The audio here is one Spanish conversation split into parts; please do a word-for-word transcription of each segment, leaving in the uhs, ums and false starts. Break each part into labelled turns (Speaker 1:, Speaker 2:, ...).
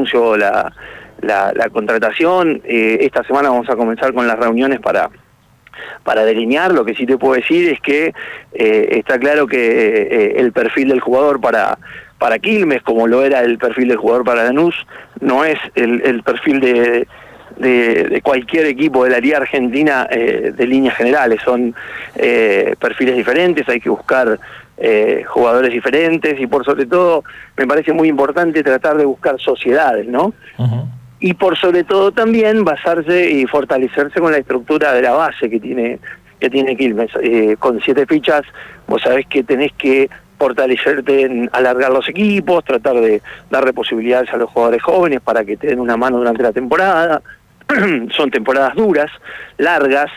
Speaker 1: anuncio la, la, la contratación. Eh, esta semana vamos a comenzar con las reuniones para para delinear. Lo que sí te puedo decir es que eh, está claro que eh, el perfil del jugador para para Quilmes, como lo era el perfil del jugador para Lanús, no es el, el perfil de, de, de cualquier equipo de la Liga Argentina eh, de líneas generales. Son eh, perfiles diferentes, hay que buscar eh, jugadores diferentes y por sobre todo me parece muy importante tratar de buscar sociedades, ¿no? Uh-huh. Y por sobre todo también basarse y fortalecerse con la estructura de la base que tiene que tiene Quilmes. Eh, con siete fichas vos sabés que tenés que fortalecerte en alargar los equipos, tratar de darle posibilidades a los jugadores jóvenes para que te den una mano durante la temporada. Son temporadas duras, largas,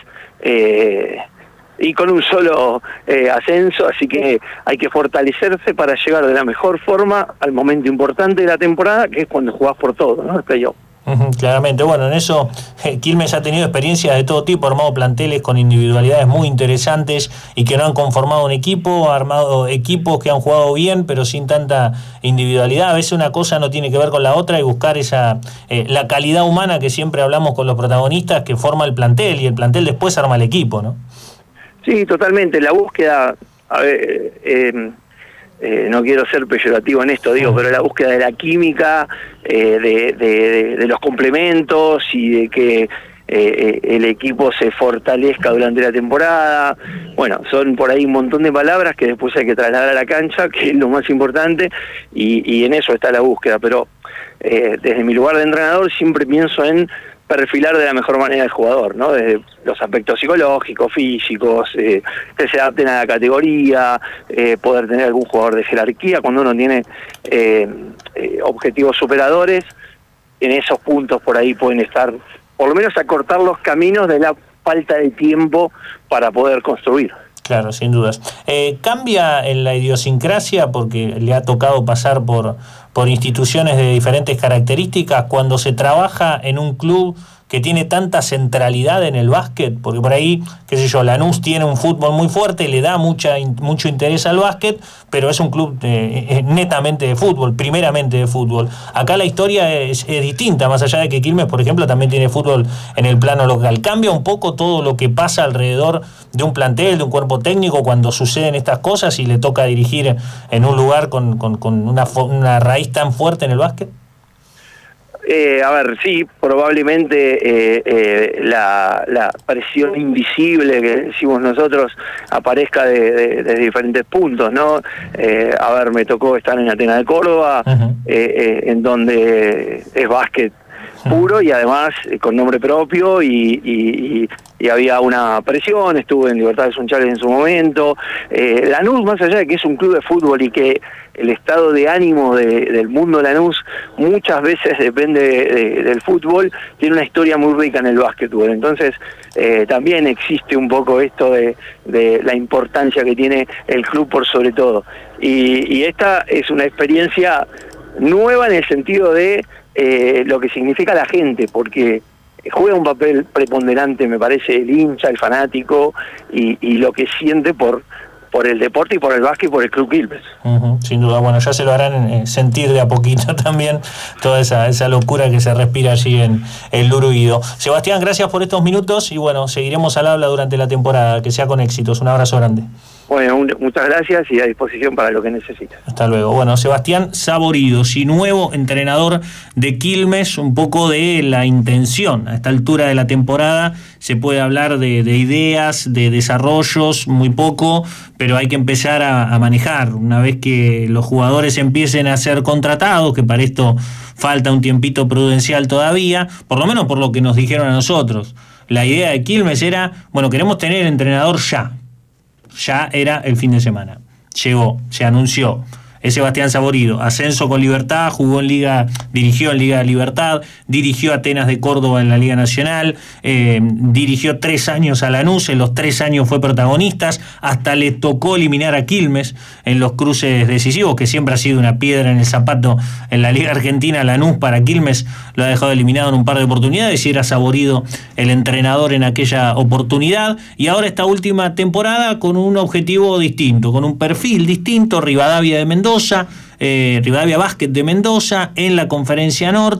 Speaker 1: eh, y con un solo eh, ascenso, así que hay que fortalecerse para llegar de la mejor forma al momento importante de la temporada, que es cuando jugás por todo, ¿no? El playoff.
Speaker 2: Uh-huh, claramente, bueno, en eso eh, Quilmes ha tenido experiencias de todo tipo, ha armado planteles con individualidades muy interesantes y que no han conformado un equipo, ha armado equipos que han jugado bien pero sin tanta individualidad. A veces una cosa no tiene que ver con la otra y buscar esa eh, la calidad humana que siempre hablamos con los protagonistas que forma el plantel y el plantel después arma el equipo, ¿no?
Speaker 1: Sí, totalmente, la búsqueda, a ver, eh, Eh, no quiero ser peyorativo en esto, digo, pero la búsqueda de la química, eh, de, de, de los complementos y de que eh, el equipo se fortalezca durante la temporada. Bueno, son por ahí un montón de palabras que después hay que trasladar a la cancha, que es lo más importante, y, y en eso está la búsqueda. Pero eh, desde mi lugar de entrenador siempre pienso en perfilar de la mejor manera al jugador, ¿no? Desde los aspectos psicológicos, físicos, eh, que se adapten a la categoría, eh, poder tener algún jugador de jerarquía cuando uno tiene eh, eh, objetivos superadores. En esos puntos por ahí pueden estar, por lo menos acortar los caminos de la falta de tiempo para poder construir.
Speaker 2: Claro, sin dudas. Eh, ¿Cambia en la idiosincrasia, porque le ha tocado pasar por, por instituciones de diferentes características, cuando se trabaja en un club que tiene tanta centralidad en el básquet? Porque por ahí, qué sé yo, Lanús tiene un fútbol muy fuerte, le da mucha, mucho interés al básquet, pero es un club eh, netamente de fútbol, primeramente de fútbol. Acá la historia es, es distinta, más allá de que Quilmes, por ejemplo, también tiene fútbol en el plano local. ¿Cambia un poco todo lo que pasa alrededor de un plantel, de un cuerpo técnico, cuando suceden estas cosas y le toca dirigir en un lugar con, con, con una, una raíz tan fuerte en el básquet?
Speaker 1: Eh, a ver, sí, probablemente eh, eh, la, la presión invisible que decimos nosotros aparezca de, de, de diferentes puntos, ¿no? Eh, a ver, me tocó estar en Atenas de Córdoba, uh-huh. eh, eh, en donde es básquet puro y además eh, con nombre propio y, y, y, y había una presión. Estuve en Libertad de Sunchales en su momento. Eh, Lanús, más allá de que es un club de fútbol y que el estado de ánimo de, del mundo Lanús muchas veces depende de, de, del fútbol, tiene una historia muy rica en el básquetbol. Entonces eh, también existe un poco esto de, de la importancia que tiene el club por sobre todo. Y, y esta es una experiencia nueva en el sentido de eh, lo que significa la gente, porque juega un papel preponderante, me parece, el hincha, el fanático y, y lo que siente por por el deporte y por el básquet y por el Club Quilmes.
Speaker 2: Uh-huh, sin duda, bueno, ya se lo harán eh, sentir de a poquito también toda esa, esa locura que se respira allí en el Luruguido. Sebastián, gracias por estos minutos y bueno, seguiremos al habla durante la temporada, que sea con éxitos. Un abrazo grande.
Speaker 1: Bueno, un, muchas gracias y a disposición para lo que necesites.
Speaker 2: Hasta luego. Bueno, Sebastián Saborido, sí, nuevo entrenador de Quilmes, un poco de la intención. A esta altura de la temporada se puede hablar de, de ideas, de desarrollos, muy poco, pero hay que empezar a, a manejar. Una vez que los jugadores empiecen a ser contratados, que para esto falta un tiempito prudencial todavía, por lo menos por lo que nos dijeron a nosotros. La idea de Quilmes era, bueno, queremos tener entrenador ya. Ya era el fin de semana. Llegó, se anunció. Es Sebastián Saborido, ascenso con Libertad, jugó en Liga, dirigió en Liga de Libertad, dirigió a Atenas de Córdoba en la Liga Nacional, eh, dirigió tres años a Lanús, en los tres años fue protagonista, hasta le tocó eliminar a Quilmes en los cruces decisivos, que siempre ha sido una piedra en el zapato en la Liga Argentina. Lanús para Quilmes lo ha dejado eliminado en un par de oportunidades y era Saborido el entrenador en aquella oportunidad, y ahora esta última temporada con un objetivo distinto, con un perfil distinto. Rivadavia de Mendoza, Eh, Rivadavia Básquet de Mendoza en la Conferencia Norte.